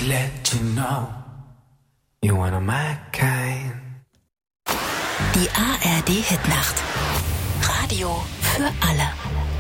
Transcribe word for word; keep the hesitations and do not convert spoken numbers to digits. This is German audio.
to let you know you're one of my kind. Die A R D Hitnacht. Radio für alle.